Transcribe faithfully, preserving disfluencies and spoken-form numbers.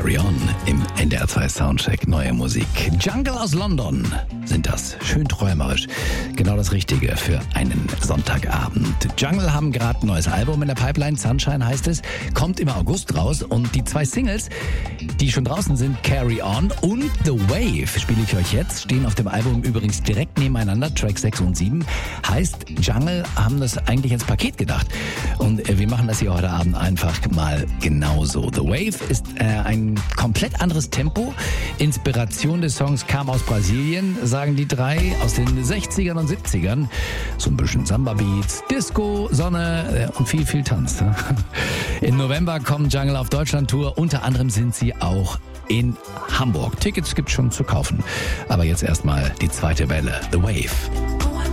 Carry On im N D R zwei Soundcheck. Neue Musik. Jungle aus London sind das. Schön träumerisch. Genau das Richtige für einen Sonntagabend. Jungle haben gerade ein neues Album in der Pipeline. Sunshine heißt es. Kommt im August raus. Und die zwei Singles, die schon draußen sind, Carry On und The Wave, spiele ich euch jetzt. Stehen auf dem Album übrigens direkt nebeneinander. Track sechs und sieben. Heißt, Jungle haben das eigentlich ins Paket gedacht. Und wir machen das hier heute Abend einfach mal genauso. The Wave ist äh, ein komplett anderes Tempo. Inspiration des Songs kam aus Brasilien, sagen die drei, aus den sechzigern und siebzigern. So ein bisschen Samba-Beats, Disco, Sonne äh, und viel, viel Tanz. Im November kommen Jungle auf Deutschland-Tour. Unter anderem sind sie auch in Hamburg. Tickets gibt's schon zu kaufen. Aber jetzt erstmal die zweite Welle, The Wave.